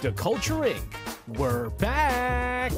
The Culture Inc. We're back!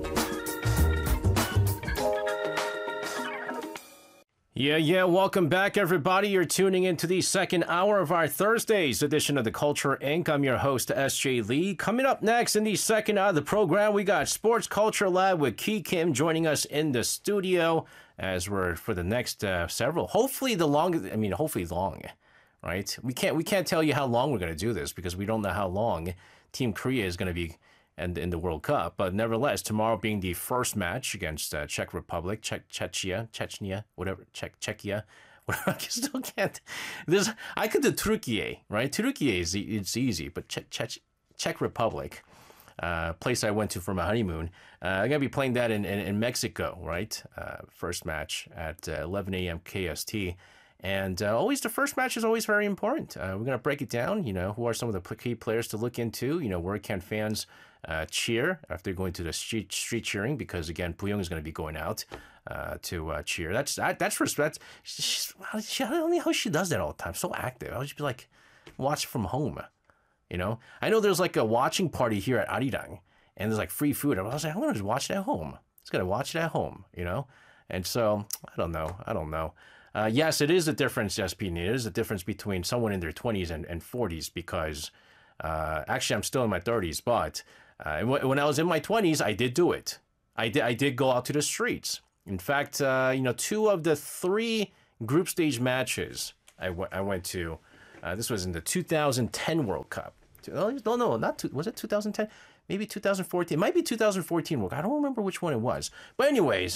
Yeah, welcome back, everybody. You're tuning into the second hour of our Thursday's edition of The Culture Inc. I'm your host, S.J. Lee. Coming up next in the second hour of the program, we got Sports Culture Lab with Ki Kim joining us in the studio as we're for the next several, hopefully long, right? We can't tell you how long we're going to do this because we don't know how long Team Korea is going to be in the World Cup. But nevertheless, tomorrow being the first match against Czech Republic, Czechia, whatever, Czechia. I still can't. I could do Turkey, right? Turkey it's easy, but Czech Republic, place I went to for my honeymoon. I'm gonna be playing that in Mexico, right? First match at 11 a.m. KST. And always the first match is always very important. We're going to break it down, who are some of the key players to look into, where can fans cheer after going to the street cheering, because, again, Puyong is going to be going out to cheer. That's respect. I don't know how she does that all the time. So active. I would just be like, watch from home, I know there's like a watching party here at Arirang, and there's like free food. I was like, I'm going to just watch it at home. Just going to watch it at home, And so, I don't know. Yes, it is a difference, SP. It is a difference between someone in their 20s and 40s because actually I'm still in my 30s, but when I was in my 20s, I did do it. I did go out to the streets. In fact, 2 of the 3 group stage matches I went to, this was in the 2010 World Cup. No, was it 2010? Maybe 2014. It might be 2014 World Cup. I don't remember which one it was. But anyways,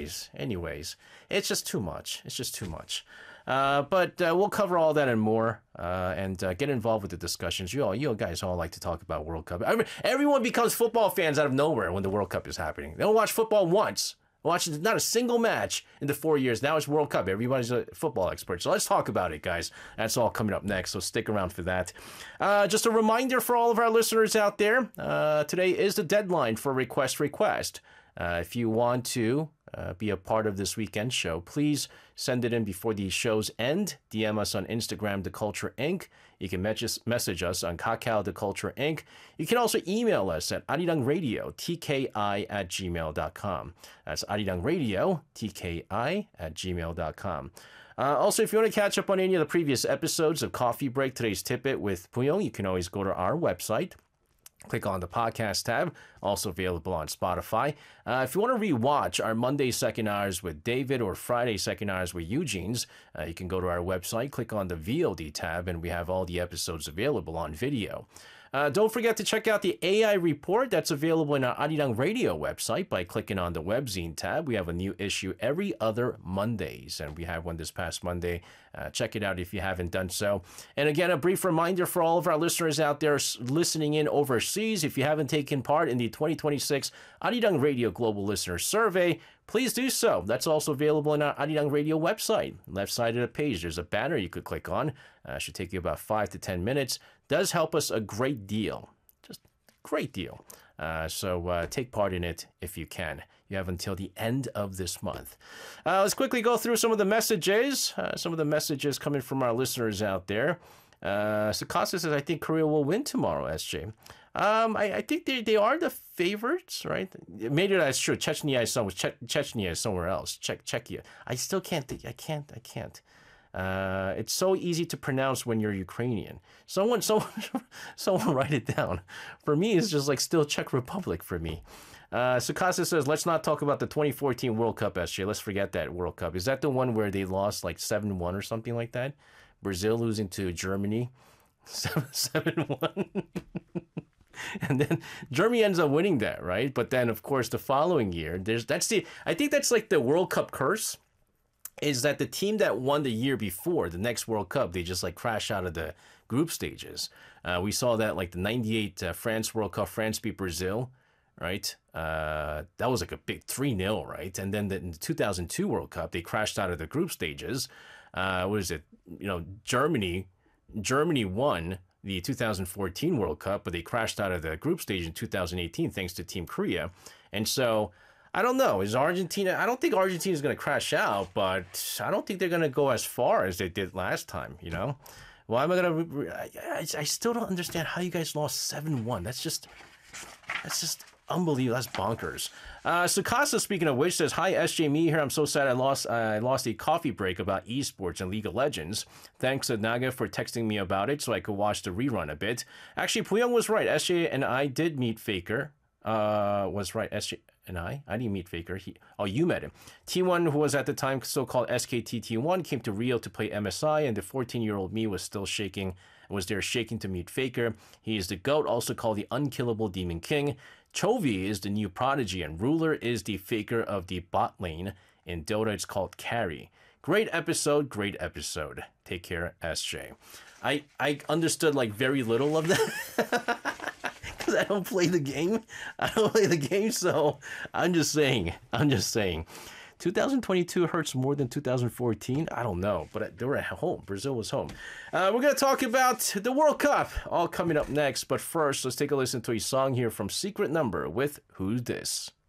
it's just too much. But we'll cover all that and more and get involved with the discussions. You guys all like to talk about World Cup. Everyone becomes football fans out of nowhere when the World Cup is happening. They don't watch football once. Watch not a single match in the 4 years. Now it's World Cup. Everybody's a football expert. So let's talk about it, guys. That's all coming up next, so stick around for that. Just a reminder for all of our listeners out there, today is the deadline for request. If you want to be a part of this weekend show, please send it in before the shows end. DM us on Instagram, The Culture Inc. You can message us on Kakao, The Culture Inc. You can also email us at arirangradio, tki@gmail.com. That's arirangradio, tki@gmail.com. Also, if you want to catch up on any of the previous episodes of Coffee Break, Today's Tidbit with Puyong, you can always go to our website. Click on the podcast tab, also available on Spotify. If you want to rewatch our Monday second hours with David or Friday second hours with Eugene's, you can go to our website, click on the VOD tab, and we have all the episodes available on video. Don't forget to check out the AI report that's available in our Arirang Radio website by clicking on the webzine tab. We have a new issue every other Mondays, and we have one this past Monday. Check it out if you haven't done so. And again, a brief reminder for all of our listeners out there listening in overseas, if you haven't taken part in the 2026 Arirang Radio Global Listener Survey, please do so. That's also available on our Arirang Radio website. Left side of the page, there's a banner you could click on. Should take you about 5 to 10 minutes. Does help us a great deal. Just a great deal. So take part in it if you can. You have until the end of this month. Let's quickly go through some of the messages. Some of the messages coming from our listeners out there. Sakasa says, I think Korea will win tomorrow, SJ. I think they are the favorites, right? Maybe that's true. Chechnya is somewhere else. Czechia. I still can't think. I can't. It's so easy to pronounce when you're Ukrainian. Someone write it down. For me, it's just like still Czech Republic for me. Sukasa says, let's not talk about the 2014 World Cup, SJ. Let's forget that World Cup. Is that the one where they lost like 7-1 or something like that? Brazil losing to Germany 7-1. And then Germany ends up winning that, right? But then, of course, the following year, I think that's like the World Cup curse, is that the team that won the year before, the next World Cup, they just like crash out of the group stages. We saw that like the 98 France World Cup, France beat Brazil, right? That was like a big 3-0, right? And then in the 2002 World Cup, they crashed out of the group stages. What is it? Germany won the 2014 World Cup, but they crashed out of the group stage in 2018 thanks to Team Korea. And so, I don't know. Is Argentina... I don't think Argentina is going to crash out, but I don't think they're going to go as far as they did last time, Why am I gonna? I still don't understand how you guys lost 7-1. That's just unbelievable. That's bonkers. Sukasa, speaking of which, says, "Hi, SJ Me here. I'm so sad I lost a coffee break about esports and League of Legends. Thanks to Naga for texting me about it so I could watch the rerun a bit. Actually, Puyong was right. SJ and I did meet Faker. Was right. SJ and I didn't meet Faker. You met him. T1, who was at the time so-called SKT T1, came to Rio to play MSI, and the 14-year-old me was still shaking. Was there shaking to meet Faker. He is the GOAT, also called the Unkillable Demon King. Chovy is the new prodigy, and Ruler is the Faker of the bot lane. In Dota, it's called Carry. Great episode, great episode. Take care, SJ." I understood like very little of that because I don't play the game. So I'm just saying. 2022 hurts more than 2014. I don't know, but they were at home. Brazil was home. We're going to talk about the World Cup, all coming up next. But first, let's take a listen to a song here from Secret Number with Who's This?